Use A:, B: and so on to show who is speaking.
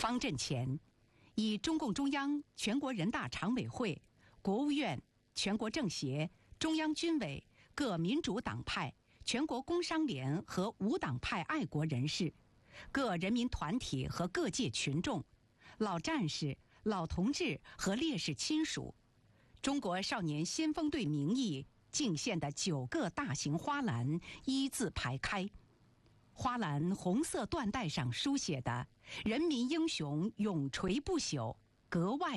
A: 方阵前，以中共中央、全国人大常委会、国务院、全国政协、中央军委、各民主党派、全国工商联和无党派爱国人士、各人民团体和各界群众、老战士、老同志和烈士亲属，中国少年先锋队名义敬献的9个大型花篮一字排开。花篮红色缎带上书写的"人民英雄永垂不朽"格外